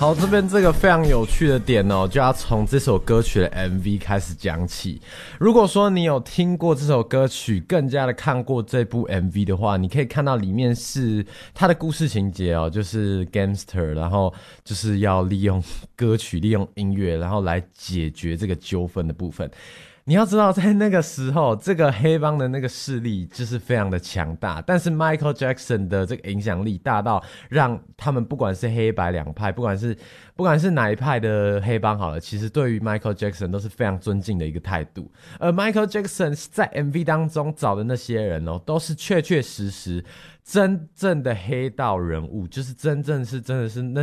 好，这边这个非常有趣的点哦，就要从这首歌曲的 MV 开始讲起。如果说你有听过这首歌曲，更加的看过这部 MV 的话，你可以看到里面是它的故事情节哦，就是 gangster， 然后就是要利用歌曲、利用音乐，然后来解决这个纠纷的部分。你要知道，在那个时候，这个黑帮的那个势力就是非常的强大，但是 Michael Jackson 的这个影响力大到让他们不管是黑白两派，不管是哪一派的黑帮好了，其实对于 Michael Jackson 都是非常尊敬的一个态度。而 Michael Jackson 在 MV 当中找的那些人哦，都是确确实实真正的黑道人物，就是真的是那